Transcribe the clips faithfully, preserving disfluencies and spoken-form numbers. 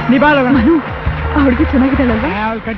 ಮನು ಆ ಹುಡುಗಿ ಚೆನ್ನಾಗಿದ್ದಾಳಲ್ವಾ?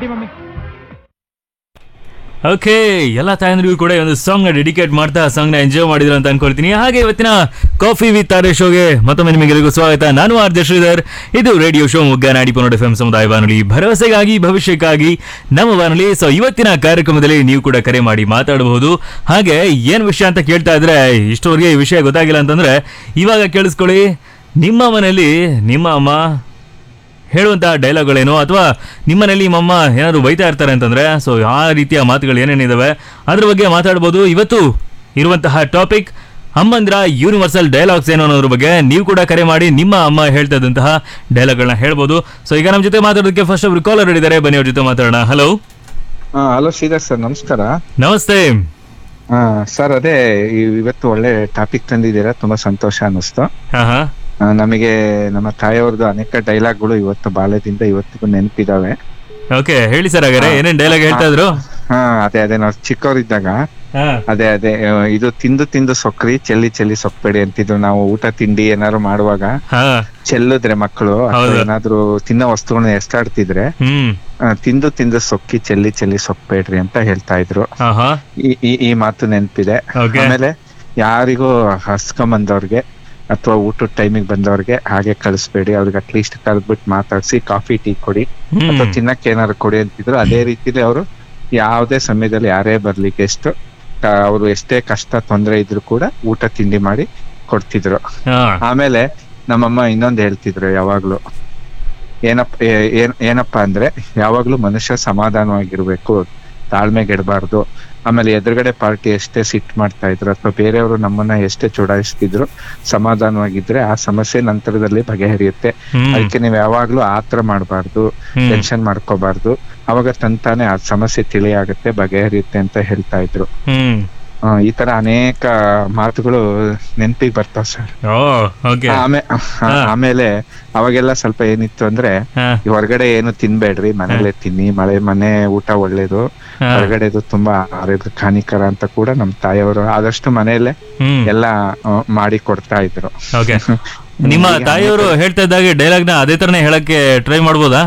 ಓಕೆ, ಎಲ್ಲ ತಾಯಂದ್ರಿಗೂ ಕೂಡ ಒಂದು ಸಾಂಗ್ ನ ಡೆಡಿಕೇಟ್ ಮಾಡ್ತಾ ಸಾಂಗ್ ನ ಎಂಜಾಯ್ ಮಾಡಿದ್ರು ಅಂತ ಅನ್ಕೊಳ್ತೀನಿ. ಹಾಗೆ ಇವತ್ತಿನ ಕಾಫಿ ವಿತ್ ಆರ್ ಶೋಗೆ ಮತ್ತೊಮ್ಮೆ ನಿಮಗೆಲ್ಲರಿಗೂ ಸ್ವಾಗತ. ನಾನು ಆರ್ ಜೆ ಶ್ರೀಧರ್. ಇದು ರೇಡಿಯೋ ಶೋ ಮುಗ್ಗ ನಾಡಿ ಪನ್ನಡ ಎಫ್ ಎಂ ಸಮುದಾಯ ಬಾನುಲಿ, ಭರವಸೆಗಾಗಿ ಭವಿಷ್ಯಕ್ಕಾಗಿ ನಮ್ಮ ಬಾನುಲಿ. ಸೊ ಇವತ್ತಿನ ಕಾರ್ಯಕ್ರಮದಲ್ಲಿ ನೀವು ಕೂಡ ಕರೆ ಮಾಡಿ ಮಾತಾಡಬಹುದು. ಹಾಗೆ ಏನ್ ವಿಷಯ ಅಂತ ಕೇಳ್ತಾ ಇದ್ರೆ, ಇಷ್ಟವರೆಗೆ ಈ ವಿಷಯ ಗೊತ್ತಾಗಿಲ್ಲ ಅಂತಂದ್ರೆ ಇವಾಗ ಕೇಳಿಸ್ಕೊಳ್ಳಿ. ನಿಮ್ಮ ಮನೆಯಲ್ಲಿ ನಿಮ್ಮ ಅಮ್ಮ ಹೇಳುವಂತಹ ಡೈಲಾಗ್ಗಳೇನು, ಅಥವಾ ನಿಮ್ಮನೇಲಿ ನಿಮ್ಮಮ್ಮ ಏನಾದ್ರು ಬೈತಾ ಇರ್ತಾರೆ ಅಂತಂದ್ರೆ, ಸೊ ಆ ರೀತಿಯ ಮಾತುಗಳು ಏನೇನಿದಾವೆ ಅದ್ರ ಬಗ್ಗೆ ಮಾತಾಡ್ಬೋದು. ಇವತ್ತು ಇರುವಂತಹ ಟಾಪಿಕ್ ಅಮ್ಮಂದ್ರ ಯೂನಿವರ್ಸಲ್ ಡೈಲಾಗ್ಸ್ ಏನು ಅನ್ನೋದ್ರ ಬಗ್ಗೆ ನೀವು ಕೂಡ ಕರೆ ಮಾಡಿ ನಿಮ್ಮ ಅಮ್ಮ ಹೇಳ್ತಾ ಇದ್ದಂತಹ ಡೈಲಾಗ್ಗಳನ್ನ ಹೇಳ್ಬೋದು. ಸೊ ಈಗ ನಮ್ಮ ಜೊತೆ ಮಾತಾಡೋದಕ್ಕೆ ಫಸ್ಟ್ ಒಬ್ರು ಕಾಲರ್ ಹಿಡಿದಾರೆ, ಬನ್ನಿ ಅವ್ರ ಜೊತೆ ಮಾತಾಡೋಣ. ಹಲೋ ಹಲೋ ಶ್ರೀಧರ್ ಸರ್, ನಮಸ್ಕಾರ. ನಮಸ್ತೆ ಸರ್. ಅದೇ ಇವತ್ತು ಒಳ್ಳೆ ಟಾಪಿಕ್ ತಂದಿದ್ದೀರಾ, ತುಂಬಾ ಸಂತೋಷ ಅನ್ನಿಸ್ತು. ಹಾ ಹಾ ನಮಗೆ ನಮ್ಮ ತಾಯಿಯವ್ರದ್ದು ಅನೇಕ ಡೈಲಾಗ್ಗಳು ಇವತ್ತು ಬಾಲ್ಯದಿಂದ ಇವತ್ತಿಗೂ ನೆನಪಿದಾವೆ. ಓಕೆ, ಹೇಳಿ ಸರ್. ಹಾಗಾದ್ರೆ ಏನೇನ್ ಡೈಲಾಗ್ ಹೇಳ್ತಾ ಇದ್ರು? ಹಾ ಅದೇ ಅದೇ ನಾವು ಚಿಕ್ಕವರಿದ್ದಾಗ ಅದೇ ಅದೇ ಇದು ತಿಂದು ತಿಂದು ಸೊಕ್ರಿ ಚೆಲ್ಲಿ ಚೆಲ್ಲಿ ಸೊಕ್ಬೇಡಿ ಅಂತಿದ್ರು. ನಾವು ಊಟ ತಿಂಡಿ ಏನಾದ್ರು ಮಾಡುವಾಗ ಚೆಲ್ಲಿದ್ರೆ ಮಕ್ಕಳು ಏನಾದ್ರು ತಿನ್ನೋ ವಸ್ತುಗಳನ್ನ ಎಷ್ಟಾಡ್ತಿದ್ರೆ ತಿಂದು ತಿಂದು ಸೊಕ್ಕಿ ಚೆಲ್ಲಿ ಚೆಲ್ಲಿ ಸೊಕ್ಬೇಡ್ರಿ ಅಂತ ಹೇಳ್ತಾ ಇದ್ರು. ಈ ಈ ಮಾತು ನೆನಪಿದೆ. ಆಮೇಲೆ ಯಾರಿಗೂ ಹಸ್ಕೊಂಬಂದವ್ರಿಗೆ ಅಥವಾ ಊಟದ ಟೈಮಿಗೆ ಬಂದವ್ರಿಗೆ ಹಾಗೆ ಕಳಿಸ್ಬೇಡಿ, ಅವ್ರಿಗೆ ಅಟ್ಲೀಸ್ಟ್ ಕರೆದ್ಬಿಟ್ಟು ಮಾತಾಡ್ಸಿ ಕಾಫಿ ಟೀ ಕೊಡಿ ಅಥವಾ ತಿನ್ನಕ್ಕೆ ಏನಾದ್ರು ಕೊಡಿ ಅಂತಿದ್ರು. ಅದೇ ರೀತಿಲಿ ಅವರು ಯಾವುದೇ ಸಮಯದಲ್ಲಿ ಯಾರೇ ಬರ್ಲಿಕ್ಕೆ ಎಷ್ಟು ಅವರು ಎಷ್ಟೇ ಕಷ್ಟ ತೊಂದರೆ ಇದ್ರು ಕೂಡ ಊಟ ತಿಂಡಿ ಮಾಡಿ ಕೊಡ್ತಿದ್ರು. ಆಮೇಲೆ ನಮ್ಮಮ್ಮ ಇನ್ನೊಂದು ಹೇಳ್ತಿದ್ರು ಯಾವಾಗ್ಲೂ, ಏನಪ್ಪ ಏನ್ ಏನಪ್ಪಾ ಅಂದ್ರೆ ಯಾವಾಗ್ಲೂ ಮನುಷ್ಯ ಸಮಾಧಾನವಾಗಿರ್ಬೇಕು, ತಾಳ್ಮೆಗೆಡಬಾರ್ದು. ಆಮೇಲೆ ಎದುರುಗಡೆ ಪಾರ್ಟಿ ಎಷ್ಟೇ ಸಿಟ್ ಮಾಡ್ತಾ ಇದ್ರು ಅಥವಾ ಬೇರೆಯವರು ನಮ್ಮನ್ನ ಎಷ್ಟೇ ಚುಡಾಯಿಸ್ತಿದ್ರು, ಸಮಾಧಾನವಾಗಿದ್ರೆ ಆ ಸಮಸ್ಯೆ ನಂತರದಲ್ಲಿ ಬಗೆಹರಿಯುತ್ತೆ. ಅದಕ್ಕೆ ನೀವ್ ಯಾವಾಗ್ಲೂ ಆತರ ಮಾಡ್ಬಾರ್ದು, ಟೆನ್ಷನ್ ಮಾಡ್ಕೋಬಾರ್ದು. ಅವಾಗ ತಂತಾನೆ ಆ ಸಮಸ್ಯೆ ತಿಳಿಯಾಗುತ್ತೆ, ಬಗೆಹರಿಯುತ್ತೆ ಅಂತ ಹೇಳ್ತಾ ಇದ್ರು. ಈ ತರ ಅನೇಕ ಮಾತುಗಳು ನೆನಪಿಗೆ ಬರ್ತಾವ ಸರ್. ಆಮೇಲೆ ಅವಾಗೆಲ್ಲ ಸ್ವಲ್ಪ ಏನಿತ್ತು ಅಂದ್ರೆ, ಹೊರಗಡೆ ಏನು ತಿನ್ಬೇಡ್ರಿ, ಮನೇಲೆ ತಿನ್ನಿ, ಮಳೆ ಮನೆ ಊಟ ಒಳ್ಳೇದು, ಹೊರಗಡೆದು ತುಂಬಾ ಆರೋಗ್ಯಕ್ಕೆ ಹಾನಿಕರ ಅಂತ ಕೂಡ ನಮ್ ತಾಯಿಯವರು ಆದಷ್ಟು ಮನೆಯಲ್ಲೇ ಎಲ್ಲಾ ಮಾಡಿ ಕೊಡ್ತಾ ಇದ್ರು. ನಿಮ್ಮ ತಾಯಿಯವರು ಹೇಳ್ತಾ ಇದ್ದಾಗ ಡೈಲಾಗ್ ನ ಅದೇ ತರನೇ ಹೇಳಕ್ಕೆ ಟ್ರೈ ಮಾಡ್ಬೋದಾ?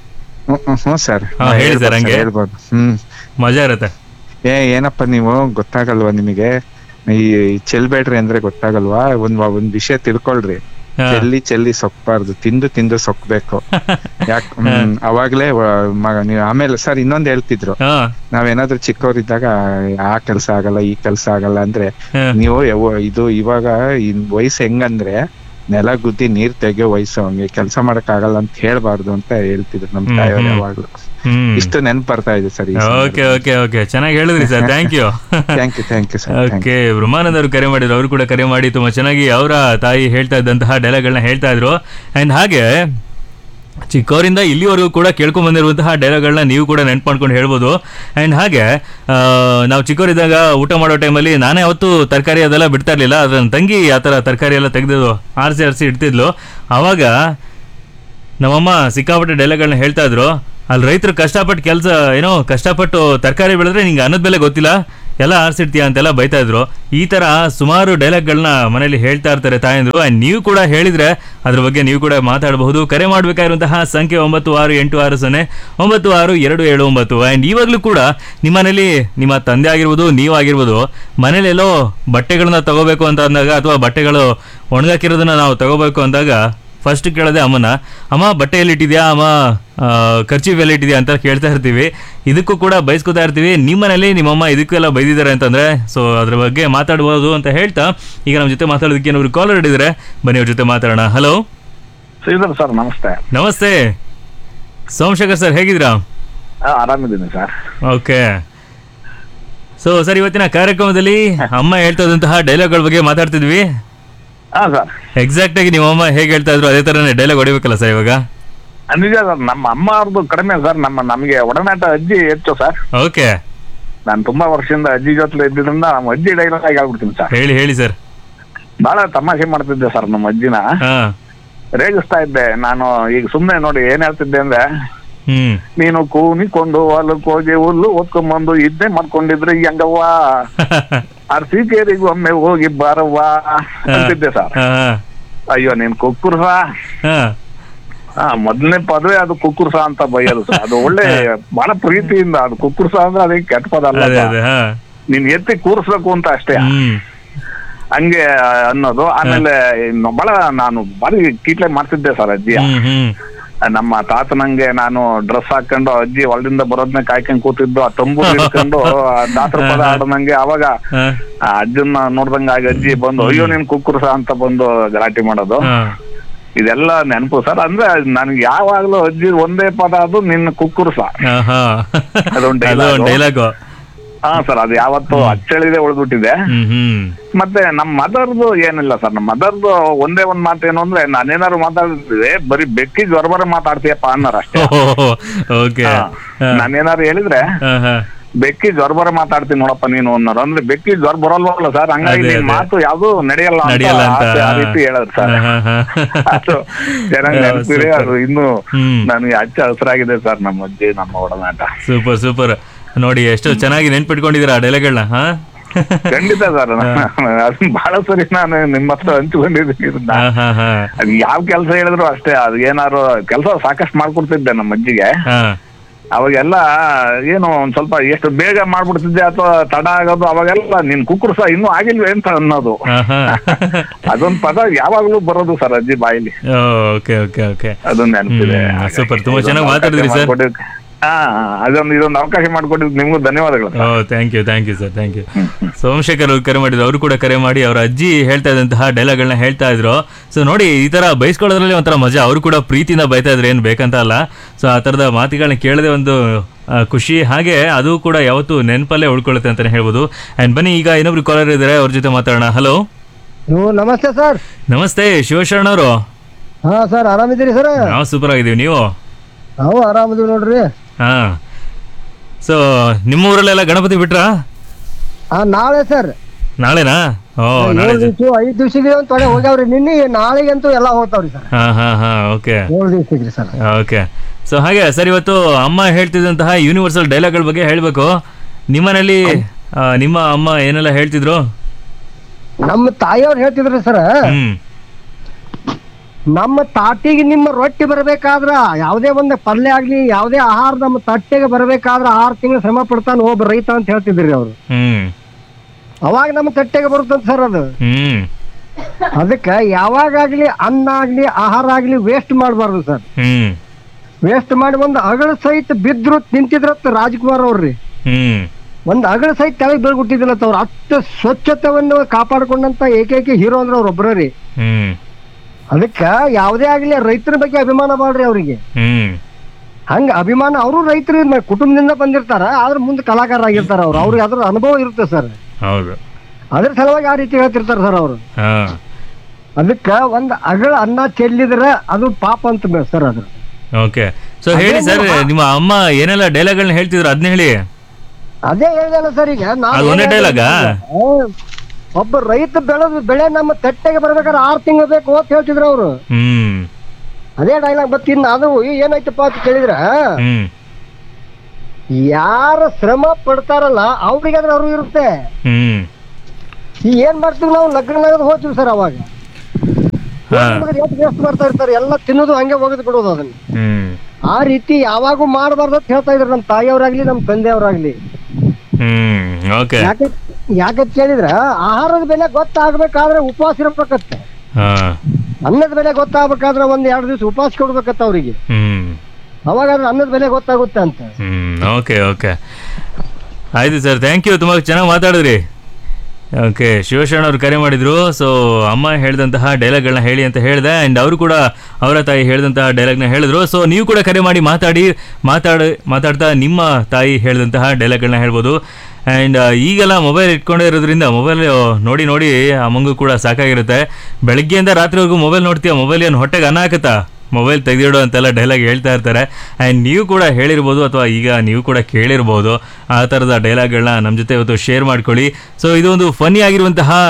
ಹ್ಮ್ ಸರ್, ಹೇಳ್ಬೋದು. ಹ್ಮ್ ಮಜಾ ಇರತ್ತೆ. ಏ ಏನಪ್ಪ ನೀವು ಗೊತ್ತಾಗಲ್ವಾ ನಿಮಗೆ, ಈ ಚೆಲ್ಬೇಡ್ರಿ ಅಂದ್ರೆ ಗೊತ್ತಾಗಲ್ವಾ? ಒಂದ್ ಒಂದ್ ವಿಷಯ ತಿಳ್ಕೊಳ್ರಿ, ಚೆಲ್ಲಿ ಚೆಲ್ಲಿ ಸೊಕ್ಬಾರ್ದು, ತಿಂದು ತಿಂದು ಸೊಕ್ಬೇಕು. ಯಾಕ ಅವಾಗ್ಲೇ ನೀವು. ಆಮೇಲೆ ಸರ್ ಇನ್ನೊಂದ್ ಹೇಳ್ತಿದ್ರು, ನಾವೇನಾದ್ರೂ ಚಿಕ್ಕವರಿದ್ದಾಗ ಆ ಕೆಲ್ಸ ಆಗಲ್ಲ ಈ ಕೆಲ್ಸ ಆಗಲ್ಲ ಅಂದ್ರೆ, ನೀವು ಇದು ಇವಾಗ ವಯಸ್ಸು ಹೆಂಗಂದ್ರೆ ನೆಲ ಗುದ್ದಿ ನೀರ್ ತೆಗಿಯೋ ವಯಸ್ಸು, ಹಂಗೆ ಕೆಲ್ಸ ಮಾಡಕ್ ಆಗಲ್ಲ ಅಂತ ಹೇಳ್ಬಾರ್ದು ಅಂತ ಹೇಳ್ತಿದ್ರು ನಮ್ ತಾಯಿಯವ್ರು ಯಾವಾಗ್ಲೂ. ಇಷ್ಟು ನೆನ್ಪು ಬರ್ತಾ ಇದೆ ಸರ್. ಓಕೆ ಓಕೆ ಓಕೆ ಚೆನ್ನಾಗಿ ಹೇಳಿದ್ರಿ sir, thank you thank you thank you sir. Okay, Brahmanand ಅವರು ಕರೆ ಮಾಡಿದ್ರು, ಅವರು ಕೂಡ ಕರೆ ಮಾಡಿ ತುಂಬಾ ಚೆನ್ನಾಗಿ ಅವರ ತಾಯಿ ಹೇಳ್ತಾ ಇದ್ದಂತಹ ಡೈಲಾಗ್ಗಳನ್ನ ಹೇಳ್ತಾ ಇದ್ರು. ಅಂಡ್ ಹಾಗೆ ಚಿಕ್ಕವರಿಂದ ಇಲ್ಲಿವರೆಗೂ ಕೂಡ ಕೇಳ್ಕೊಂಡ್ ಬಂದಿರುವಂತಹ ಡೈಲಾಗ್ಗಳನ್ನ ನೀವು ಕೂಡ ನೆನ್ಪು ಮಾಡ್ಕೊಂಡು ಹೇಳ್ಬೋದು. ಆ್ಯಂಡ್ ಹಾಗೆ ನಾವು ಚಿಕ್ಕವರಿದ್ದಾಗ ಊಟ ಮಾಡೋ ಟೈಮಲ್ಲಿ ನಾನೇ ಅವತ್ತು ತರಕಾರಿ ಅದೆಲ್ಲ ಬಿಡ್ತಾ ಇರಲಿಲ್ಲ, ಅದನ್ನ ತಂಗಿ ಆ ಥರ ತರಕಾರಿ ಎಲ್ಲ ತೆಗೆದು ಆರಿಸಿ ಆರಿಸಿ ಇಡ್ತಿದ್ಲು. ಆವಾಗ ನಮ್ಮಮ್ಮ ಸಿಕ್ಕಾಪಟ್ಟೆ ಡೈಲಾಗ್ಗಳನ್ನ ಹೇಳ್ತಾ ಇದ್ರು, ಅಲ್ಲಿ ರೈತರು ಕಷ್ಟಪಟ್ಟು ಕೆಲಸ ಏನೋ ಕಷ್ಟಪಟ್ಟು ತರಕಾರಿ ಬೆಳೆದ್ರೆ ನಿಂಗೆ ಅನ್ನದ ಬೆಲೆ ಗೊತ್ತಿಲ್ಲ, ಎಲ್ಲ ಆರಿಸಿಡ್ತೀಯ ಅಂತೆಲ್ಲ ಬೈತಾ ಇದ್ರು. ಈ ತರ ಸುಮಾರು ಡೈಲಾಗ್ಗಳನ್ನ ಮನೇಲಿ ಹೇಳ್ತಾ ಇರ್ತಾರೆ ತಾಯಂದ್ರು. ಅಂಡ್ ನೀವು ಕೂಡ ಹೇಳಿದ್ರೆ ಅದ್ರ ಬಗ್ಗೆ ನೀವು ಕೂಡ ಮಾತಾಡಬಹುದು. ಕರೆ ಮಾಡಬೇಕಾಗಿರುವಂತಹ ಸಂಖ್ಯೆ ಒಂಬತ್ತು ಆರು ಎಂಟು ಆರು ಸೊನ್ನೆ ಒಂಬತ್ತು ಆರು ಎರಡು ಏಳು ಒಂಬತ್ತು. ಅಂಡ್ ಇವಾಗಲೂ ಕೂಡ ನಿಮ್ಮ ಮನೇಲಿ ನಿಮ್ಮ ತಂದೆ ಆಗಿರ್ಬೋದು, ನೀವಾಗಿರ್ಬೋದು, ಮನೇಲೆಲ್ಲೋ ಬಟ್ಟೆಗಳನ್ನ ತಗೋಬೇಕು ಅಂತ ಅಂದಾಗ ಅಥವಾ ಬಟ್ಟೆಗಳು ಒಣಗಾಕಿರೋದನ್ನ ನಾವು ತಗೋಬೇಕು ಅಂದಾಗ ಫಸ್ಟ್ ಕೇಳೋದೆ ಅಮ್ಮನ, ಅಮ್ಮ ಬಟ್ಟೆ ಎಲ್ಲಿ ಇಟ್ಟಿದ್ಯಾ, ಅಮ್ಮ ಖರ್ಚು ಎಲ್ಲಿ ಇಟ್ಟಿದ್ಯಾ ಅಂತ ಕೇಳ್ತಾ ಇರ್ತೀವಿ. ಇದಕ್ಕೂ ಕೂಡ ಬಯಸ್ಕೊತಾ ಇರ್ತೀವಿ. ನಿಮ್ಮನೇಲಿ ನಿಮ್ಮಮ್ಮ ಇದಕ್ಕೆಲ್ಲ ಬೈದಿದ್ದಾರೆ ಅಂತಂದ್ರೆ ಸೊ ಅದ್ರ ಬಗ್ಗೆ ಮಾತಾಡ್ಬೋದು ಅಂತ ಹೇಳ್ತಾ ಈಗ ನಮ್ಮ ಜೊತೆ ಮಾತಾಡೋದಕ್ಕೆ ಏನಾದ್ರು ಕಾಲರ್ ಹಿಡಿದ್ರೆ ಬನ್ನಿ ಅವ್ರ ಜೊತೆ ಮಾತಾಡೋಣ. ಹಲೋ ಶ್ರೀಧರ್ ಸರ್, ನಮಸ್ತೆ. ನಮಸ್ತೆ ಸೋಮಶೇಖರ್ ಸರ್, ಹೇಗಿದ್ದೀರಾ? ಆರಾಮಿದ್ದೀನಿ ಸರ್. ಓಕೆ, ಸೊ ಸರ್ ಇವತ್ತಿನ ಕಾರ್ಯಕ್ರಮದಲ್ಲಿ ಅಮ್ಮ ಹೇಳ್ತಾ ಇದ್ದಂತಹ ಡೈಲಾಗ್ಗಳ ಬಗ್ಗೆ ಮಾತಾಡ್ತಿದ್ವಿ. ಎಕ್ಸಾಕ್ಟ್ ಆಗಿ ನಿಮ್ಮ ಅಮ್ಮ ಹೇಗೆ ಹೇಳ್ತಾ ಇದ್ರು ಅದೇ ತರನೇ ಡೈಲಾಗ್ ಹೊಡಿಬೇಕಲ್ಲ ಸರ್ ಇವಾಗ? ನಿಜ ಸರ್, ನಮ್ಮ ಅಮ್ಮ ಅವ್ರದ್ದು ಕಡಿಮೆ ಸರ್, ನಮ್ಮ ನಮಗೆ ಒಡನಾಟ ಅಜ್ಜಿ ಹೆಚ್ಚು ಸರ್. ಓಕೆ, ನಾನು ತುಂಬಾ ವರ್ಷದಿಂದ ಅಜ್ಜಿ ಜೊತೆ ಇದ್ದಿದ್ರಿಂದ ನಮ್ಮ ಅಜ್ಜಿ ಡೈಲಾಗ್ ಹೇಳ್ಬಿಡ್ತೀನಿ ಸರ್. ಹೇಳಿ ಹೇಳಿ ಸರ್. ಬಹಳ ತಮಾಷೆ ಮಾಡ್ತಿದ್ದೆ ಸರ್ ನಮ್ಮ ಅಜ್ಜಿನ, ರೇಗಿಸ್ತಾ ಇದ್ದೆ ನಾನು. ಈಗ ಸುಮ್ನೆ ನೋಡಿ ಏನ್ ಹೇಳ್ತಿದ್ದೆ ಅಂದ್ರೆ, ನೀನು ಕೂನಿಕೊಂಡು ಹೊಲಕ್ ಹೋಗಿ ಹುಲ್ಲು ಓದ್ಕೊಂಡ್ಬಂದು ಇದ್ದೇ ಮಾಡ್ಕೊಂಡಿದ್ರೆ ಹೆಂಗವ್ವ, ಅರ್ಸಿಕೇರಿಗೆ ಒಮ್ಮೆ ಹೋಗಿ ಬಾರವ್ವ ಅಂತಿದ್ದೆ ಸರ್. ಅಯ್ಯೋ ನೀನ್ ಕುಕ್ಕುರ್ಸ ಹಾ ಮೊದಲನೇ ಪದವೇ ಅದು ಕುಕ್ಕುರ್ಸ ಅಂತ ಬೈಯೋದು ಸರ್. ಅದು ಒಳ್ಳೆ ಬಹಳ ಪ್ರೀತಿಯಿಂದ ಅದು ಕುಕ್ಕುರ್ಸ ಅಂದ್ರೆ ಅದಕ್ಕೆ ಕೆಟ್ಟ ಪದ ಅಲ್ಲ, ನೀನ್ ಎತ್ತಿ ಕೂರಿಸ್ಬೇಕು ಅಂತ ಅಷ್ಟೇ ಹಂಗೆ ಅನ್ನೋದು. ಆಮೇಲೆ ಬಹಳ ನಾನು ಬಾರಿ ಕೀಟ್ಲೆ ಮಾಡ್ತಿದ್ದೆ ಸರ್ ಅಜ್ಜಿ. ನಮ್ಮ ತಾತನಂಗೆ ನಾನು ಡ್ರೆಸ್ ಹಾಕೊಂಡು ಅಜ್ಜಿ ಹೊಲದಿಂದ ಬರೋದ್ನ ಕಾಯ್ಕೊಂಡ್ ಕೂತಿದ್ದು, ಆ ತಂಬು ಹಿಡ್ಕೊಂಡು ದಾಸರ ಪದ ಆಡೋದಂಗೆ. ಅವಾಗ ಅಜ್ಜನ್ನ ನೋಡ್ದಂಗ ಆಗ ಅಜ್ಜಿ ಬಂದು ಅಯ್ಯೋ ನೀನ್ ಕುಕ್ಕುರ್ಸ ಅಂತ ಬಂದು ಗಲಾಟೆ ಮಾಡೋದು, ಇದೆಲ್ಲ ನೆನಪು ಸರ್. ಅಂದ್ರೆ ನನ್ಗೆ ಯಾವಾಗ್ಲೂ ಅಜ್ಜಿ ಒಂದೇ ಪದ, ಅದು ನಿನ್ನ ಕುಕ್ಕುರ್ಸ, ಅದೊಂದು ಡೈಲಾಗ್. ಹಾ ಸರ್, ಅದು ಯಾವತ್ತು ಅಚ್ಚಳಿದೆ ಉಳಿದ್ಬಿಟ್ಟಿದೆ. ಮತ್ತೆ ನಮ್ ಮದರ್ದು ಏನಿಲ್ಲ ಸರ್, ನಮ್ ಮದರ್ದು ಒಂದೇ ಒಂದ್ ಮಾತೇನು ಅಂದ್ರೆ ನಾನೇನಾದ್ರು ಮಾತಾಡಿದ್ರೆ ಬರೀ ಬೆಕ್ಕಿ ಜ್ವರ ಬರ ಮಾತಾಡ್ತೀಯಪ್ಪ ಅನ್ನೋರು ಅಷ್ಟೇ. ನಾನೇನಾದ್ರು ಹೇಳಿದ್ರೆ ಬೆಕ್ಕಿ ಜ್ವರ ಬರ ಮಾತಾಡ್ತೀನಿ ನೋಡಪ್ಪ ನೀನು ಅನ್ನೋರು. ಅಂದ್ರೆ ಬೆಕ್ಕಿ ಜ್ವರ ಬರಲ್ವಲ್ಲ ಸರ್, ಹಂಗಾಗಿ ನಿನ್ ಮಾತು ಯಾವ್ದು ನಡೆಯಲ್ಲ ಅಂತ ಆ ರೀತಿ ಹೇಳೋದು ಸರ್. ಅದು ಚೆನ್ನಾಗಿ ನೆನಪಿದೆ, ಅದು ಇನ್ನು ನನಗೆ ಹಚ್ಚ ಹಸಿರಾಗಿದೆ ಸರ್ ನಮ್ಮ ಅಜ್ಜಿ ನಮ್ಮ ಒಡನಾಟ. Super super. ನೋಡಿ ಎಷ್ಟು ಚೆನ್ನಾಗಿ ನೆನ್ಪಿಟ್ಕೊಂಡಿದ್ದೀರಾ ಆ ಡೈಲಾಗ್ಗಳನ್ನ. ಹಾ ಖಂಡಿತ ಸರ್, ಅದನ್ನ ಬಹಳ ಸರಿ ನಾನು ನಿಮ್ಮ ಹತ್ರ ಹಂಚ್ಕೊಂಡಿದ್ದೀನಿ. ಅದ್ ಯಾವ ಕೆಲಸ ಹೇಳಿದ್ರು ಅಷ್ಟೇ, ಅದು ಏನಾದ್ರು ಕೆಲಸ ಸಾಕಷ್ಟು ಮಾಡ್ಕೊಡ್ತಿದ್ದೆ ನಮ್ಮ ಅಜ್ಜಿಗೆ. ಅವಾಗೆಲ್ಲ ಏನು ಒಂದ್ ಸ್ವಲ್ಪ ಎಷ್ಟು ಬೇಗ ಮಾಡ್ಬಿಡ್ತಿದ್ದೆ ಅಥವಾ ತಡ ಆಗೋದು, ಅವಾಗೆಲ್ಲ ನಿನ್ ಕುಕ್ಕುರ್ಸ ಇನ್ನೂ ಆಗಿಲ್ವೇ ಅಂತ ಅನ್ನೋದು. ಅದೊಂದ್ ಪದ ಯಾವಾಗ್ಲೂ ಬರೋದು ಸರ್ ಅಜ್ಜಿ ಬಾಯಿಲಿ. ಓಕೆ ಓಕೆ ಓಕೆ, ಅದೊಂದು ನೆನಪಿದೆ. ಸೂಪರ್, ತುಂಬಾ ಚೆನ್ನಾಗಿ ಮಾತಾಡಿದ್ರಿ ಸರ್. ಹಾ ಅದೊಂದು ಇದೊಂದು ಅವಕಾಶ ಮಾಡಿಕೊಟ್ಟಿದ್ದು ನಿಮ್ಗೂ ಧನ್ಯವಾದಗಳು. Thank you thank you sir, thank you. Somashekar ಅವ್ರು ಕರೆ ಮಾಡಿದ್ರು, ಅವರು ಕೂಡ ಕರೆ ಮಾಡಿ ಅವರ ಅಜ್ಜಿ ಹೇಳ್ತಾ ಇದ್ದಂತಹ ಡೈಲಾಗ್ಗಳನ್ನ ಹೇಳ್ತಾ ಇದ್ರು. ಸೊ ನೋಡಿ, ಈ ತರ ಬೈಸ್ಕೊಳ್ಳೋದ್ರಲ್ಲಿ ಒಂಥರ ಮಜಾ. ಅವರು ಕೂಡ ಪ್ರೀತಿಯಿಂದ ಬೈತಾ ಇದ್ರು, ಏನು ಬೇಕಂತ ಅಲ್ಲ. ಸೊ ಆ ಥರದ ಮಾತುಗಳನ್ನ ಕೇಳದೆ ಒಂದು ಖುಷಿ, ಹಾಗೆ ಅದು ಕೂಡ ಯಾವತ್ತು ನೆನಪಲ್ಲೇ ಉಳ್ಕೊಳ್ಳುತ್ತೆ ಅಂತಾನೆ ಹೇಳ್ಬೋದು. ಆ್ಯಂಡ್ ಬನ್ನಿ, ಈಗ ಇನ್ನೊಬ್ರು ಕಾಲರ್ ಇದ್ದಾರೆ, ಅವ್ರ ಜೊತೆ ಮಾತಾಡೋಣ. ಹಲೋ ನಮಸ್ತೆ ಸರ್. ನಮಸ್ತೆ ಶಿವಶರಣ ಅವರು. ಹಾ ಸರ್, ಆರಾಮಿದ್ದೀರಿ ಸರ್? ನಾವು ಸೂಪರ್ ಆಗಿದ್ದೀವಿ, ನೀವು? ನಾವು ಆರಾಮಿದ್ದೀವಿ ನೋಡ್ರಿ. ಹಾ, ಸೊ ನಿಮ್ಮ ಊರಲ್ಲೆಲ್ಲ ಗಣಪತಿ ಬಿಟ್ರಾ? ನಾಳೆ ಸರ್. ನಾಳೆನಾ? ಓ, ನಾಳೆ ಐದು ದಿವಸಿಗೆ ತೊಡೆ ಹೋಗ್ಯಾವ್ರಿ. ನಿನ್ನೆ ನಾಳೆಗಂತೂ ಎಲ್ಲ ಹೋಗ್ತಾವ್ರಿ ಸರ್. ಹಾ ಹಾ ಹಾ, ಓಕೆ, ಏಳು ದಿವಸಕ್ಕೆ ಸರ್. ಓಕೆ. ಸೊ ಹಾಗೆ ಸರ್, ಇವತ್ತು ಅಮ್ಮ ಹೇಳ್ತಿದ್ದಂತಹ ಯೂನಿವರ್ಸಲ್ ಡೈಲಾಗ್ಗಳ ಬಗ್ಗೆ ಹೇಳ್ಬೇಕು. ನಿಮ್ಮನೇಲಿ ನಿಮ್ಮ ಅಮ್ಮ ಏನೆಲ್ಲ ಹೇಳ್ತಿದ್ರು? ನಮ್ಮ ತಾಯಿಯವ್ರು ಹೇಳ್ತಿದ್ರಿ ಸರ್, ನಮ್ಮ ತಾಟಿಗೆ ನಿಮ್ಮ ರೊಟ್ಟಿ ಬರ್ಬೇಕಾದ್ರ, ಯಾವುದೇ ಒಂದು ಪಲ್ಯ ಆಗ್ಲಿ ಯಾವುದೇ ಆಹಾರ ನಮ್ಮ ತಟ್ಟೆಗೆ ಬರ್ಬೇಕಾದ್ರ ಆರು ತಿಂಗಳು ಶ್ರಮ ಪಡ್ತಾನ ಒಬ್ಬ ರೈತ ಅಂತ ಹೇಳ್ತಿದ್ರಿ ಅವ್ರು. ಅವಾಗ ನಮ್ಮ ತಟ್ಟೆಗೆ ಬರುತ್ತಂತ ಸರ್ ಅದು. ಅದಕ್ಕ ಯಾವಾಗ್ಲಿ ಅನ್ನ ಆಗ್ಲಿ ಆಹಾರ ಆಗ್ಲಿ ವೇಸ್ಟ್ ಮಾಡಬಾರ್ದು ಸರ್. ವೇಸ್ಟ್ ಮಾಡಿ ಒಂದು ಅಗಳ ಸಹಿತ ಬಿದ್ರು ನಿಂತಿದ್ರತ್ತ ರಾಜ್ಕುಮಾರ್ ಅವ್ರಿ. ಒಂದ್ ಅಗಳ ಸಹಿತ ತೆಳಗ್ ಬೀಳ್ಬಿಟ್ಟಿದ್ದಿಲ್ಲತ್ತ ಅವ್ರು. ಅಷ್ಟು ಸ್ವಚ್ಛತೆಯನ್ನು ಕಾಪಾಡ್ಕೊಂಡಂತ ಏಕೈಕ ಹೀರೋ ಅಂದ್ರೆ ಅವ್ರ ಒಬ್ಬರೇ. ಅದಕ್ಕ ಯಾವ್ದೇ ಆಗ್ಲಿ ರೈತರ ಬಗ್ಗೆ ಅಭಿಮಾನ ಮಾಡ್ರಿ ಅವ್ರಿಗೆ. ಹಂಗ ಅಭಿಮಾನ, ಅವರು ರೈತರ ಕುಟುಂಬದಿಂದ ಬಂದಿರ್ತಾರ, ಆದ್ರೆ ಮುಂದೆ ಕಲಾಕಾರ ಆಗಿರ್ತಾರ ಅವ್ರು. ಅವ್ರಿಗೆ ಅದ್ರ ಅನುಭವ ಇರುತ್ತೆ ಸರ್. ಅದ್ರ ಸಲುವಾಗಿ ಆ ರೀತಿ ಹೇಳ್ತಿರ್ತಾರ ಸರ್ ಅವರು. ಅದಕ್ಕ ಒಂದ್ ಅಗಳ ಅನ್ನ ಚೆಲ್ಲಿದ್ರ ಅದು ಪಾಪ ಅಂತ ಸರ್ ಅದ್ರ. ಓಕೆ, ಸೊ ಹೇಳಿ ಸರ್, ನಿಮ್ಮ ಅಮ್ಮ ಏನೆಲ್ಲ ಡೈಲಾಗ್ಗಳನ್ನ ಹೇಳ್ತಿದ್ರು ಅದನ್ನ ಹೇಳಿ. ಅದೇ ಹೇಳಿದಲ್ಲ ಸರ್, ಈಗ ಒಂದೇ ಡೈಲಾಗ. ಒಬ್ಬ ರೈತ ಬೆಳೆದ ಬೆಳೆ ನಮ್ಮ ತಟ್ಟೆಗೆ ಬರ್ಬೇಕಾದ್ರೆ ಆರು ತಿಂಗಳು ಬೇಕು ಅಂತ ಹೇಳ್ತಿದ್ರು ಅವ್ರು. ಅದೇ ಡೈಲಾಗ್ ಬತ್ ಇನ್ನು ಅದು ಏನಾಯ್ತಪ್ಪ ಅಂತ ಕೇಳಿದ್ರ, ಯಾರ ಶ್ರಮ ಪಡ್ತಾರಲ್ಲ ಅವ್ರಿಗಾದ್ರೆ ಅವ್ರು ಇರುತ್ತೆ. ಈ ಏನ್ ಮಾಡ್ತೀವಿ ನಾವು, ಲಗ್ನ ಹೋಗ್ತೀವಿ ಸರ್, ಅವಾಗ ಎಷ್ಟು ವೇಸ್ಟ್ ಮಾಡ್ತಾ ಇರ್ತಾರೆ, ಎಲ್ಲ ತಿನ್ನೋದು ಹಂಗೆ ಹೋಗದ್ ಬಿಡೋದು ಅದನ್ನ. ಆ ರೀತಿ ಯಾವಾಗೂ ಮಾಡಬಾರ್ದು ಅಂತ ಹೇಳ್ತಾ ಇದ್ರು ನಮ್ಮ ತಾಯಿಯವ್ರಾಗ್ಲಿ ನಮ್ಮ ತಂದೆಯವ್ರಾಗ್ಲಿ. ಯಾಕೆ ಯಾಕಂತ ಕೇಳಿದ್ರ, ಆಹಾರದ ಬೆಲೆ ಗೊತ್ತಾಗ್ಬೇಕಾದ್ರೆ ಉಪವಾಸ ಇರ್ಬೇಕತ್ತೆ. ಅನ್ನದ ಬೆಲೆ ಗೊತ್ತಾಗ್ಬೇಕಾದ್ರೆ ಒಂದ್ ಎರಡು ದಿವಸ ಉಪವಾಸ ಕೊಡ್ಬೇಕತ್ತ ಅವ್ರಿಗೆ. ಅವಾಗಾದ್ರೆ ಅನ್ನದ ಬೆಲೆ ಗೊತ್ತಾಗುತ್ತೆ ಅಂತ. ಓಕೆ ಓಕೆ, ಆಯ್ತು ಸರ್, ಥ್ಯಾಂಕ್ ಯು, ತುಂಬಾ ಚೆನ್ನಾಗಿ ಮಾತಾಡಿದ್ರಿ. ಓಕೆ, ಶಿವಶರಣ ಅವ್ರು ಕರೆ ಮಾಡಿದ್ರು. ಸೊ ಅಮ್ಮ ಹೇಳಿದಂತಹ ಡೈಲಾಗ್ಗಳನ್ನ ಹೇಳಿ ಅಂತ ಹೇಳಿದೆ, ಆ್ಯಂಡ್ ಅವರು ಕೂಡ ಅವರ ತಾಯಿ ಹೇಳಿದಂತಹ ಡೈಲಾಗ್ನ ಹೇಳಿದ್ರು. ಸೊ ನೀವು ಕೂಡ ಕರೆ ಮಾಡಿ ಮಾತಾಡಿ ಮಾತಾಡ ಮಾತಾಡ್ತಾ ನಿಮ್ಮ ತಾಯಿ ಹೇಳಿದಂತಹ ಡೈಲಾಗ್ಗಳನ್ನ ಹೇಳ್ಬೋದು. ಆ್ಯಂಡ್ ಈಗೆಲ್ಲ ಮೊಬೈಲ್ ಇಟ್ಕೊಂಡೇ ಇರೋದ್ರಿಂದ ಮೊಬೈಲ್ ನೋಡಿ ನೋಡಿ ಅಮ್ಮಂಗೂ ಕೂಡ ಸಾಕಾಗಿರುತ್ತೆ. ಬೆಳಗ್ಗೆಯಿಂದ ರಾತ್ರಿವರೆಗೂ ಮೊಬೈಲ್ ನೋಡ್ತೀಯ, ಮೊಬೈಲ್ ಏನು ಹೊಟ್ಟೆಗೆ ಅನ್ನ ಹಾಕುತ್ತಾ, ಮೊಬೈಲ್ ತೆಗೆದಿಡೋ ಅಂತೆಲ್ಲ ಡೈಲಾಗ್ ಹೇಳ್ತಾ ಇರ್ತಾರೆ. ಆ್ಯಂಡ್ ನೀವು ಕೂಡ ಹೇಳಿರ್ಬೋದು ಅಥವಾ ಈಗ ನೀವು ಕೂಡ ಕೇಳಿರ್ಬೋದು ಆ ಥರದ ಡೈಲಾಗ್ಗಳನ್ನ ನಮ್ಮ ಜೊತೆ ಇವತ್ತು ಶೇರ್ ಮಾಡ್ಕೊಳ್ಳಿ. ಸೊ ಇದು ಒಂದು ಫನ್ನಿ ಆಗಿರುವಂತಹ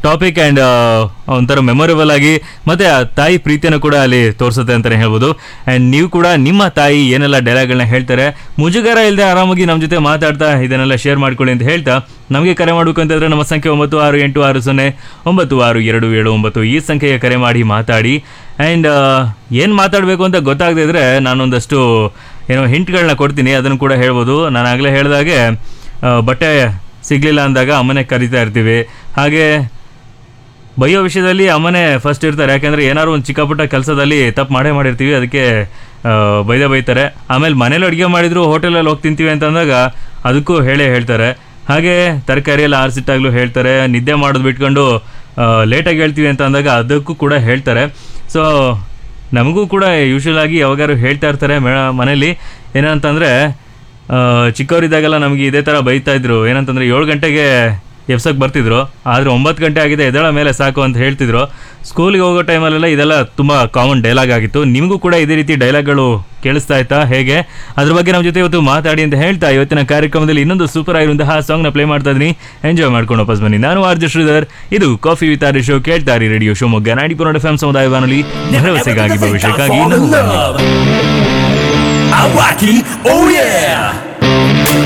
ಟಾಪಿಕ್ ಆ್ಯಂಡ್ ಒಂಥರ ಮೆಮೊರೇಬಲ್ ಆಗಿ ಮತ್ತೆ ಆ ತಾಯಿ ಪ್ರೀತಿಯನ್ನು ಕೂಡ ಅಲ್ಲಿ ತೋರಿಸುತ್ತೆ ಅಂತಲೇ ಹೇಳ್ಬೋದು. ಆ್ಯಂಡ್ ನೀವು ಕೂಡ ನಿಮ್ಮ ತಾಯಿ ಏನೆಲ್ಲ ಡೈಲಾಗ್ಗಳನ್ನ ಹೇಳ್ತಾರೆ ಮುಜುಗರ ಇಲ್ಲದೆ ಆರಾಮಾಗಿ ನಮ್ಮ ಜೊತೆ ಮಾತಾಡ್ತಾ ಇದನ್ನೆಲ್ಲ ಶೇರ್ ಮಾಡ್ಕೊಳ್ಳಿ ಅಂತ ಹೇಳ್ತಾ ನಮಗೆ ಕರೆ ಮಾಡಬೇಕು ಅಂತಂದರೆ ನಮ್ಮ ಸಂಖ್ಯೆ ಒಂಬತ್ತು ಆರು ಎಂಟು ಆರು ಸೊನ್ನೆ ಒಂಬತ್ತು ಆರು ಎರಡು ಏಳು ಒಂಬತ್ತು ಈ ಸಂಖ್ಯೆಗೆ ಕರೆ ಮಾಡಿ ಮಾತಾಡಿ. ಆ್ಯಂಡ್ ಏನು ಮಾತಾಡಬೇಕು ಅಂತ ಗೊತ್ತಾಗದೇ ಇದ್ದರೆ ನಾನೊಂದಷ್ಟು ಏನೋ ಹಿಂಟ್ಗಳನ್ನ ಕೊಡ್ತೀನಿ, ಅದನ್ನು ಕೂಡ ಹೇಳ್ಬೋದು. ನಾನು ಆಗಲೇ ಹೇಳಿದಾಗೆ ಬಟ್ಟೆ ಸಿಗಲಿಲ್ಲ ಅಂದಾಗ ಅಮ್ಮನೆ ಕರಿತಾ ಇರ್ತೀವಿ. ಹಾಗೆ ಬೈಯೋ ವಿಷಯದಲ್ಲಿ ಅಮ್ಮನೇ ಫಸ್ಟ್ ಇರ್ತಾರೆ, ಯಾಕೆಂದರೆ ಏನಾದ್ರು ಒಂದು ಚಿಕ್ಕ ಪುಟ್ಟ ಕೆಲಸದಲ್ಲಿ ತಪ್ಪು ಮಾಡೇ ಮಾಡಿರ್ತೀವಿ, ಅದಕ್ಕೆ ಬೈದೇ ಬೈತಾರೆ. ಆಮೇಲೆ ಮನೇಲಿ ಅಡುಗೆ ಮಾಡಿದ್ರು ಹೋಟೆಲಲ್ಲಿ ಹೋಗಿ ತಿಂತೀವಿ ಅಂತಂದಾಗ ಅದಕ್ಕೂ ಹೇಳೇ ಹೇಳ್ತಾರೆ. ಹಾಗೆ ತರಕಾರಿ ಎಲ್ಲ ಆರಿಸಿಟ್ಟಾಗಲೂ ಹೇಳ್ತಾರೆ. ನಿದ್ದೆ ಮಾಡೋದು ಬಿಟ್ಕೊಂಡು ಲೇಟಾಗಿ ಹೇಳ್ತೀವಿ ಅಂತ ಅಂದಾಗ ಅದಕ್ಕೂ ಕೂಡ ಹೇಳ್ತಾರೆ. ಸೊ ನಮಗೂ ಕೂಡ ಯೂಶ್ವಲ್ ಆಗಿ ಯಾವಾಗಾರು ಹೇಳ್ತಾ ಇರ್ತಾರೆ ಮೇ ಮನೇಲಿ ಏನಂತಂದರೆ ಚಿಕ್ಕವರಿದ್ದಾಗೆಲ್ಲ ನಮಗೆ ಇದೇ ಥರ ಬೈತಾಯಿದ್ರು. ಏನಂತಂದರೆ ಏಳು ಗಂಟೆಗೆ ಎಬ್ಸಕ್ಕೆ ಬರ್ತಿದ್ರು, ಆದರೆ ಒಂಬತ್ತು ಗಂಟೆ ಆಗಿದೆ ಎದ್ದೇಳ ಮೇಲೆ ಸಾಕು ಅಂತ ಹೇಳ್ತಿದ್ರು. ಸ್ಕೂಲಿಗೆ ಹೋಗೋ ಟೈಮಲ್ಲೆಲ್ಲ ಇದೆಲ್ಲ ತುಂಬ ಕಾಮನ್ ಡೈಲಾಗ್ ಆಗಿತ್ತು. ನಿಮಗೂ ಕೂಡ ಇದೇ ರೀತಿ ಡೈಲಾಗ್ಗಳು ಕೇಳಿಸ್ತಾ ಇತ್ತಾ ಹೇಗೆ? ಅದ್ರ ಬಗ್ಗೆ ನಮ್ಮ ಜೊತೆ ಇವತ್ತು ಮಾತಾಡಿ ಅಂತ ಹೇಳ್ತಾ ಇವತ್ತಿನ ಕಾರ್ಯಕ್ರಮದಲ್ಲಿ ಇನ್ನೊಂದು ಸೂಪರ್ ಆಗಿರುವಂತಹ ಸಾಂಗ್ನ ಪ್ಲೇ ಮಾಡ್ತಾ ಇದ್ದೀನಿ. ಎಂಜಾಯ್ ಮಾಡ್ಕೊಂಡು ವಾಪಸ್ ಬನ್ನಿ. ನಾನು ಆರ್ ಜೆ ಶ್ರೀಧರ್, ಇದು coffee with R show. ಕೇಳ್ತಾರಿ radio Shivamogga ninety four F M ಸಮುದಾಯ ಬಾನುಲಿ, ಭರವಸೆಗಾಗಿ ಭವಿಷ್ಯಕ್ಕಾಗಿ.